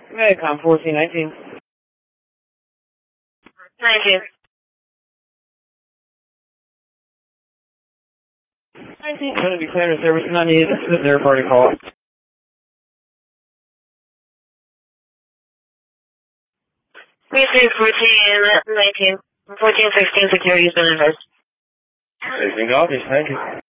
Medicom 1419. 19. 19, going to be clearing the service, not needed. This is their party call. 14, 19. 14, 16, security's been advised. Anything obvious, thank you.